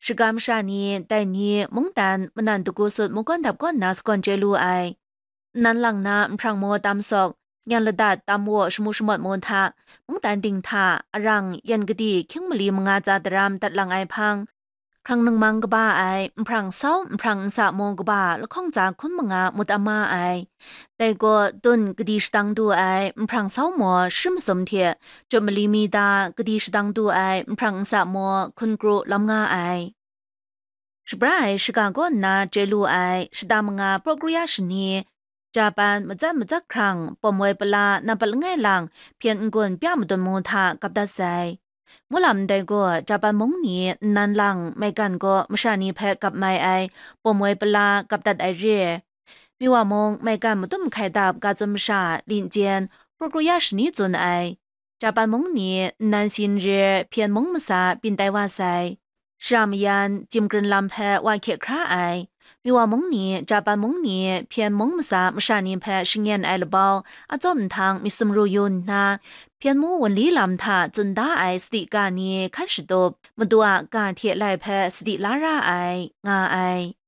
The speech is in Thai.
是干么啥呢？带你蒙丹么难度过สุดมุกันทับก้อนนาสก่อนเจลูไอนั้นหลังนาพรังโมตามศอกยันละดัดตามวัวสมุสมดโมทะมงตันติงทาอรังยันกดีเข่งมลีมงาจาดรามตัดหลังไอพังครั้งหนึ่งมังกบ้าไอพรังเศร้าพรังสะโมกบ้าแล้วข้องจากคุณมงามุดอามาไอแต่ก็ตุนกดีสตังดูไอพรังเศร้าหมอชิมสมเทียจนมลีมีดากดีสตังดูไอพรังสะหมอคุณกรุลำงาไอ是不然是刚个那这路爱是大么啊 progress 呢？加班么子ครั้งปมวยเปลานับเปลง่ายหลังเพียนกวนเปียมตุนมูทากับดาไซมุลำได้ก็จับมงนี้นันหลังไม่กันก็มชานีแพ้กับไม่ไอปมวยเปลากับดัดไอเร่มีว่ามงไม่กันมุตุ้มไข่ดับกาจมชาลินเจียน progress นี้จนไอจับมงนี้นันสินเร่เพียนมงมสาปินไตว่าไซสามยันจิมกรีนลำแพวานเขคราไอมีว่ามงนี้จับมงนี้เพียนมงมสามชานีแพชิงเงินไอละบออาจอมทางมิสมรูยุนนาเพียนมูวันลีลำทาจนได้ไอสติกานีคันสตบมาตัวการเทียไลแพสติลาราไองาไอ